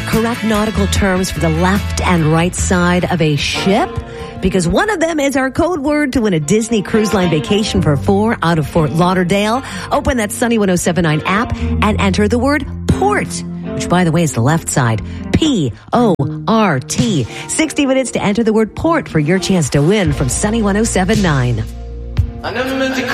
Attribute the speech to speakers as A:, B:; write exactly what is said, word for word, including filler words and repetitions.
A: correct nautical terms for the left and right side of a ship? Because one of them is our code word to win a Disney Cruise Line vacation for four out of Fort Lauderdale. Open that Sunny one oh seven point nine app and enter the word port, which, by the way, is the left side. P O R T. sixty minutes to enter the word port for your chance to win from Sunny one oh seven point nine.
B: I never meant to